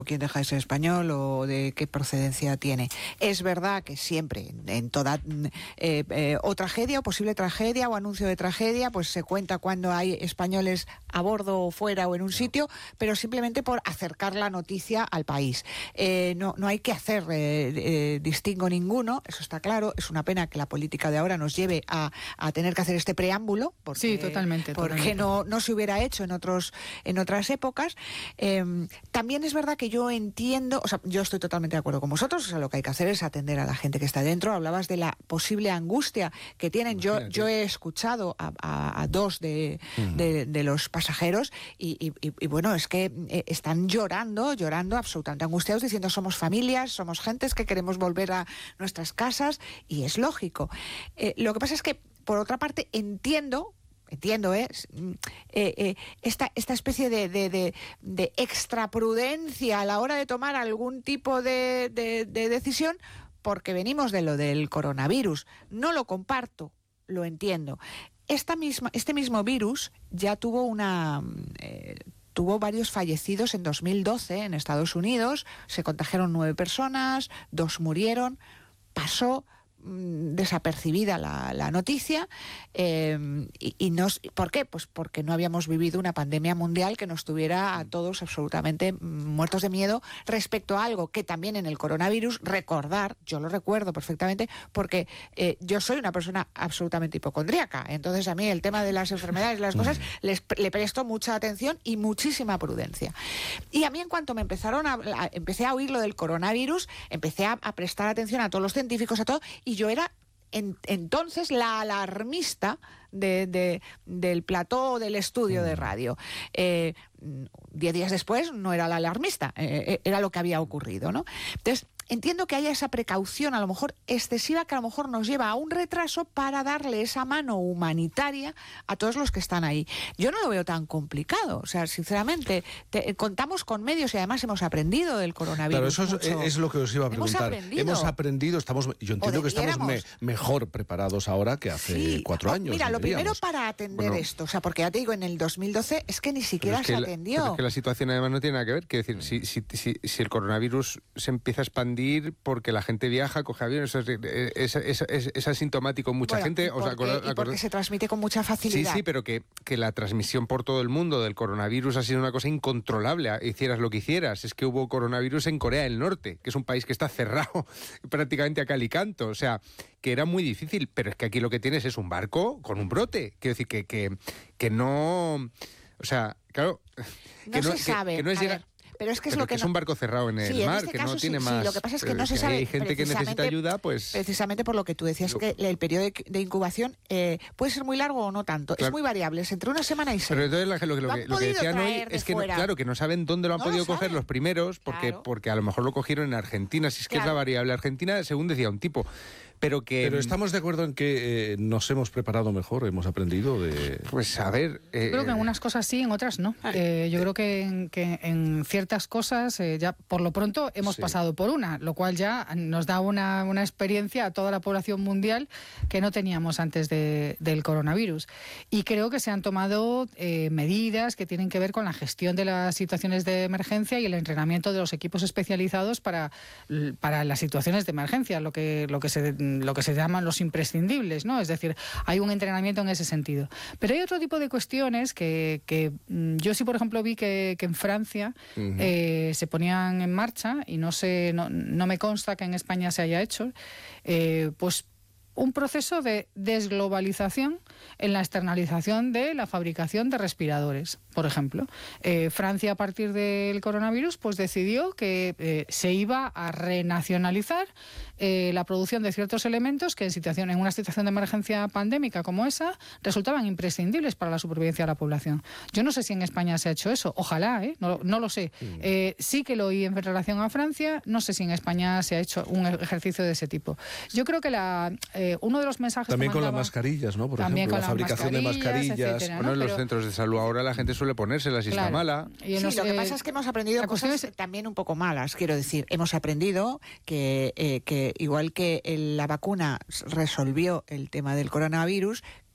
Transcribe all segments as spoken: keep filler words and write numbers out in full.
quién deja de ser español o de qué procedencia tiene. Es verdad que siempre, en toda eh, eh, o tragedia o posible tragedia o anuncio de tragedia, pues se cuenta cuando hay españoles a bordo o fuera o en un sitio, pero simplemente por acercar la noticia al país. Eh, no, no hay que hacer eh, eh, distingo ninguno, eso está claro. Es una pena que la política de ahora nos lleve a, a tener que hacer este preámbulo, porque, sí, totalmente, porque totalmente. No, no se hubiera hecho en otros en otras épocas. Eh, también es verdad que yo entiendo, o sea, yo estoy totalmente de acuerdo con vosotros, o sea, lo que hay que hacer es atender a la gente que está dentro. Hablabas de la posible angustia que tienen. Yo, yo he escuchado a, a, a dos de, uh-huh. de, de los pasajeros y, y, y bueno, es que eh, están llorando, llorando absolutamente angustiados, diciendo somos familias, somos gentes que queremos volver a nuestras casas, y es lógico. Eh, lo que pasa es que, por otra parte, entiendo Entiendo, ¿eh? Eh, eh, esta, esta especie de, de, de, de extraprudencia a la hora de tomar algún tipo de, de, de decisión, porque venimos de lo del coronavirus. No lo comparto, lo entiendo. Esta misma, este mismo virus ya tuvo una... Eh, tuvo varios fallecidos en dos mil doce en Estados Unidos. Se contagiaron nueve personas, dos murieron. Pasó desapercibida la, la noticia eh, y, y nos, ¿por qué? Pues porque no habíamos vivido una pandemia mundial que nos tuviera a todos absolutamente muertos de miedo respecto a algo que también en el coronavirus, recordar, yo lo recuerdo perfectamente porque eh, yo soy una persona absolutamente hipocondríaca, entonces a mí el tema de las enfermedades, las cosas, les, le presto mucha atención y muchísima prudencia. Y a mí, en cuanto me empezaron a, a empecé a oír lo del coronavirus, empecé a, a prestar atención a todos los científicos, a todo, y yo era en, entonces la alarmista de, de, del plató del estudio de radio. Eh, diez días después no era la alarmista, eh, era lo que había ocurrido, ¿no? Entonces, entiendo que haya esa precaución, a lo mejor excesiva, que a lo mejor nos lleva a un retraso para darle esa mano humanitaria a todos los que están ahí. Yo no lo veo tan complicado, o sea, sinceramente, te, contamos con medios y además hemos aprendido del coronavirus. Claro, eso es, es lo que os iba a preguntar. Hemos aprendido. Hemos aprendido, estamos, yo entiendo que estamos me, mejor preparados ahora que hace sí. cuatro años. Mira, lo primero para atender bueno, esto, o sea, porque ya te digo, en el dos mil doce es que ni siquiera se la, atendió. Pero es que la situación además no tiene nada que ver, quiero decir, si, si, si, si el coronavirus se empieza a expandir porque la gente viaja, coge aviones, es, es, es, es, es asintomático en mucha bueno, gente. Y porque, o sea, y porque se transmite con mucha facilidad. Sí, sí, pero que, que la transmisión por todo el mundo del coronavirus ha sido una cosa incontrolable, hicieras lo que hicieras. Es que hubo coronavirus en Corea del Norte, que es un país que está cerrado prácticamente a cal y canto, o sea, que era muy difícil, pero es que aquí lo que tienes es un barco con un brote, quiero decir, que, que, que no... O sea, claro... No que se no, sabe, que, que no es a llegar... ver. Pero es que es pero lo que, que es no... un barco cerrado en el sí, mar, en este que caso, no tiene sí, más... Sí, lo que pasa es que no se que sabe... Hay gente que necesita ayuda, pues... Precisamente por lo que tú decías, yo... que el periodo de, de incubación eh, puede ser muy largo o no tanto. Claro. Es muy variable, es entre una semana y seis. Pero entonces lo que, lo que, lo que decían hoy es que, no, fuera. claro, que no saben dónde lo han no podido lo coger saben. los primeros, porque, claro. porque a lo mejor lo cogieron en Argentina, si es que claro. es la variable Argentina, según decía un tipo. Pero que... Pero estamos de acuerdo en que eh, nos hemos preparado mejor, hemos aprendido de... Pues a ver... Eh, yo creo que en unas cosas sí, en otras no. Eh, yo creo que en, que en ciertas cosas eh, ya por lo pronto hemos sí. pasado por una, lo cual ya nos da una, una experiencia a toda la población mundial que no teníamos antes de, del coronavirus. Y creo que se han tomado eh, medidas que tienen que ver con la gestión de las situaciones de emergencia y el entrenamiento de los equipos especializados para, para las situaciones de emergencia, lo que, lo que se... lo que se llaman los imprescindibles, ¿no? Es decir, hay un entrenamiento en ese sentido. Pero hay otro tipo de cuestiones que, que yo sí, por ejemplo, vi que, que en Francia uh-huh. eh, se ponían en marcha, y no sé, no, no me consta que en España se haya hecho, eh, pues un proceso de desglobalización en la externalización de la fabricación de respiradores, por ejemplo. Eh, Francia, a partir del coronavirus, pues decidió que eh, se iba a renacionalizar eh, la producción de ciertos elementos que en, situación, en una situación de emergencia pandémica como esa resultaban imprescindibles para la supervivencia de la población. Yo no sé si en España se ha hecho eso, ojalá, ¿eh? no, no lo sé. Eh, sí que lo oí en relación a Francia, no sé si en España se ha hecho un ejercicio de ese tipo. Yo creo que la... Eh, uno de los mensajes también que con mandaba, las mascarillas, ¿no? Por también ejemplo, con la fabricación de mascarillas. Etcétera, bueno, ¿no? en los Pero, centros de salud ahora la gente suele ponérselas si claro, está mala. Y sí, los, lo que eh, pasa es que hemos aprendido cosas es... también un poco malas, quiero decir. Hemos aprendido que, eh, que igual que el, la vacuna resolvió el tema del coronavirus,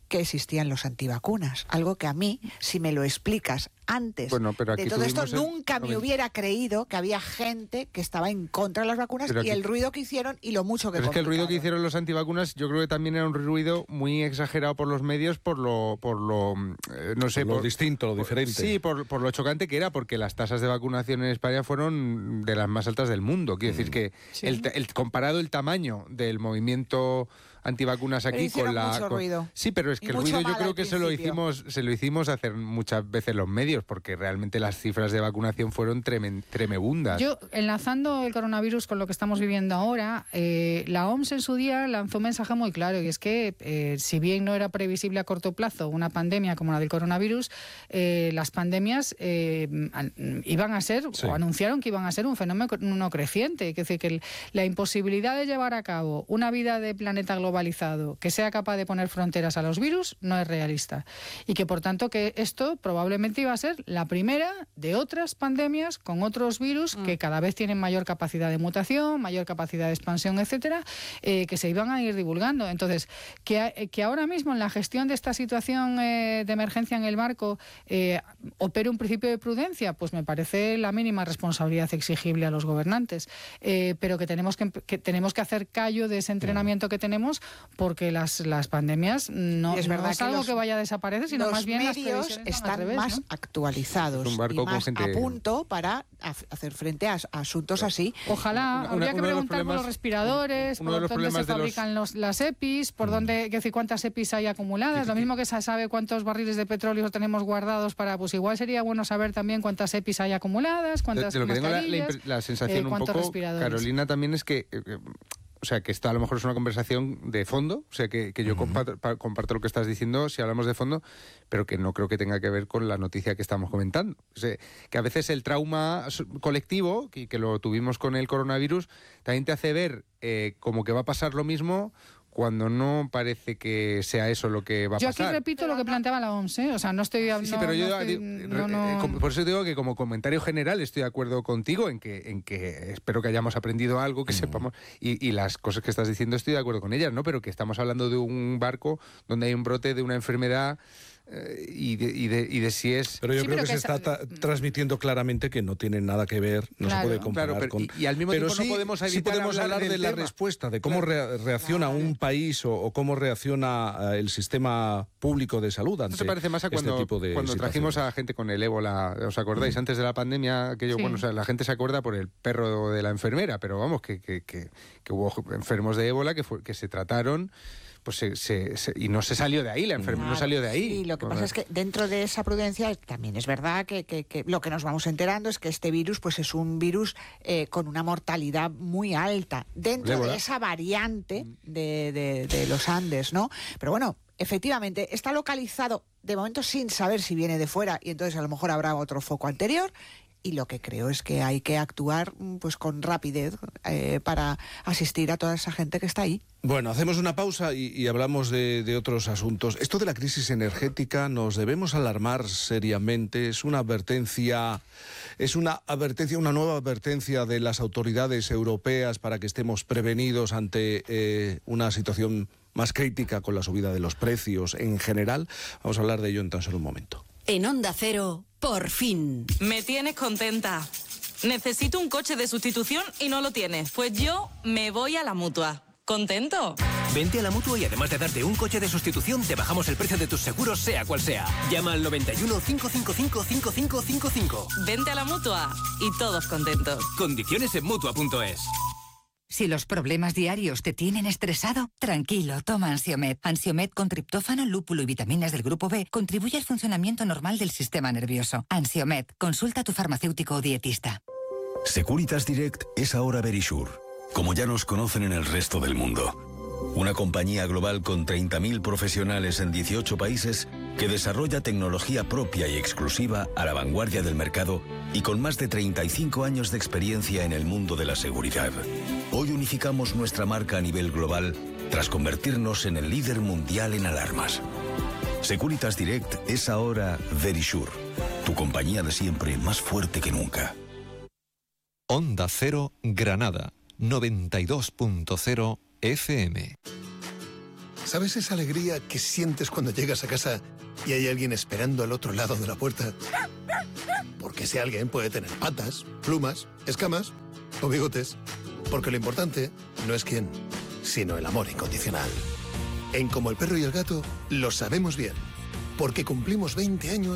que existían los antivacunas. Algo que a mí, si me lo explicas antes bueno, pero aquí de todo esto, el... nunca me hubiera creído que había gente que estaba en contra de las vacunas pero y aquí... el ruido que hicieron y lo mucho que Pero es que el ruido que complicaron. hicieron los antivacunas, yo creo que también era un ruido muy exagerado por los medios, por lo, por lo eh, no sé, por lo por, distinto, lo por, diferente. Sí, por, por lo chocante que era, porque las tasas de vacunación en España fueron de las más altas del mundo. Quiero mm. decir que sí. el, el comparado el tamaño del movimiento antivacunas aquí con la mucho con... ruido. Sí, pero es que y el ruido yo creo que principio. se lo hicimos se lo hicimos hacer muchas veces los medios, porque realmente las cifras de vacunación fueron tremen, tremebundas. Yo, enlazando el coronavirus con lo que estamos viviendo ahora, eh, la O M S en su día lanzó un mensaje muy claro, y es que eh, si bien no era previsible a corto plazo una pandemia como la del coronavirus, eh, las pandemias eh, iban a ser, sí. o anunciaron que iban a ser un fenómeno no creciente. Es decir, que el, la imposibilidad de llevar a cabo una vida de planeta global que sea capaz de poner fronteras a los virus no es realista, y que por tanto que esto probablemente iba a ser la primera de otras pandemias con otros virus mm. que cada vez tienen mayor capacidad de mutación, mayor capacidad de expansión, etcétera, eh, que se iban a ir divulgando. Entonces, que, que ahora mismo en la gestión de esta situación eh, de emergencia en el barco eh, opere un principio de prudencia, pues me parece la mínima responsabilidad exigible a los gobernantes, eh, pero que tenemos que, que tenemos que hacer callo de ese entrenamiento mm. que tenemos, porque las, las pandemias no es, no es algo que, los, que vaya a desaparecer, sino más bien los medios las están revés, más ¿no? actualizados y más gente... a punto para hacer frente a, a asuntos así. Ojalá, una, habría una, que preguntar por los respiradores, por los dónde se fabrican los... Los, las EPIs, por mm. dónde, que decir, cuántas EPIs hay acumuladas, sí, lo mismo que se sabe cuántos barriles de petróleo tenemos guardados para, pues igual sería bueno saber también cuántas EPIs hay acumuladas, cuántas de, de lo que tengo la, la, la sensación eh, un poco, Carolina, también es que... Eh, O sea, que esta a lo mejor es una conversación de fondo, o sea, que, que yo uh-huh. comparto, comparto lo que estás diciendo si hablamos de fondo, pero que no creo que tenga que ver con la noticia que estamos comentando. O sea, que a veces el trauma colectivo, que, que lo tuvimos con el coronavirus, también te hace ver eh, como que va a pasar lo mismo cuando no parece que sea eso lo que va a yo pasar. Yo aquí repito lo que planteaba la O M S, ¿eh? O sea, no estoy... Sí, sí, no, pero yo... no estoy, no, no, no... Por eso digo que como comentario general estoy de acuerdo contigo en que, en que espero que hayamos aprendido algo, que mm. sepamos... Y, y las cosas que estás diciendo estoy de acuerdo con ellas, ¿no? Pero que estamos hablando de un barco donde hay un brote de una enfermedad... Eh, y, de, y, de, y de si es... Pero yo sí, creo pero que, que se está tra- transmitiendo claramente que no tiene nada que ver, no claro. se puede comparar claro, pero, con... Y, y al mismo pero tiempo sí, no podemos evitar sí podemos hablar, hablar de la tema. respuesta, de cómo claro. re- reacciona claro. un país o, o cómo reacciona uh, el sistema público de salud ante ¿No se parece más a cuando, este tipo de cuando trajimos a gente con el ébola? ¿Os acordáis? Mm. Antes de la pandemia, que yo, sí. bueno, o sea, la gente se acuerda por el perro de la enfermera, pero vamos, que, que, que, que hubo enfermos de ébola que, fue, que se trataron... pues se, se, se, y no se salió de ahí, la enfermedad claro, no salió de ahí. Sí, lo que pasa es que dentro de esa prudencia también es verdad que, que, que lo que nos vamos enterando es que este virus pues es un virus eh, con una mortalidad muy alta, dentro de esa variante de, de, de los Andes, ¿no? Pero bueno, efectivamente, está localizado de momento sin saber si viene de fuera y entonces a lo mejor habrá otro foco anterior. Y lo que creo es que hay que actuar pues con rapidez eh, para asistir a toda esa gente que está ahí. Bueno, hacemos una pausa y, y hablamos de, de otros asuntos. Esto de la crisis energética nos debemos alarmar seriamente. Es una advertencia, es una advertencia, una nueva advertencia de las autoridades europeas para que estemos prevenidos ante eh, una situación más crítica con la subida de los precios en general. Vamos a hablar de ello en tan solo un momento. En Onda Cero, por fin. Me tienes contenta. Necesito un coche de sustitución y no lo tienes. Pues yo me voy a la Mutua. ¿Contento? Vente a la Mutua y además de darte un coche de sustitución, te bajamos el precio de tus seguros, sea cual sea. Llama al noventa y uno, cinco cinco cinco, cinco cinco cinco cinco. Vente a la Mutua y todos contentos. Condiciones en Mutua punto es. Si los problemas diarios te tienen estresado, tranquilo, toma Ansiomed. Ansiomed con triptófano, lúpulo y vitaminas del grupo B contribuye al funcionamiento normal del sistema nervioso. Ansiomed, consulta a tu farmacéutico o dietista. Securitas Direct es ahora Verisure, como ya nos conocen en el resto del mundo. Una compañía global con treinta mil profesionales en dieciocho países que desarrolla tecnología propia y exclusiva a la vanguardia del mercado y con más de treinta y cinco años de experiencia en el mundo de la seguridad. Hoy unificamos nuestra marca a nivel global tras convertirnos en el líder mundial en alarmas. Securitas Direct es ahora Verisure, tu compañía de siempre más fuerte que nunca. Onda Cero Granada, noventa y dos punto cero F M. ¿Sabes esa alegría que sientes cuando llegas a casa y hay alguien esperando al otro lado de la puerta? Porque ese alguien puede tener patas, plumas, escamas o bigotes. Porque lo importante no es quién, sino el amor incondicional. En Como el perro y el gato lo sabemos bien. Porque cumplimos veinte años